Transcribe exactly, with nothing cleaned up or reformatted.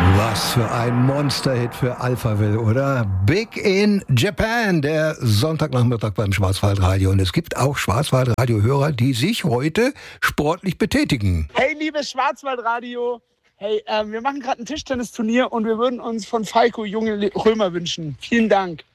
Was für ein Monsterhit für Alphaville, oder? Big in Japan, der Sonntagnachmittag beim Schwarzwaldradio. Und es gibt auch Schwarzwaldradio-Hörer, die sich heute sportlich betätigen. Hey, liebes Schwarzwaldradio. Hey, ähm, wir machen gerade ein Tischtennisturnier und wir würden uns von Falco junge Römer wünschen. Vielen Dank.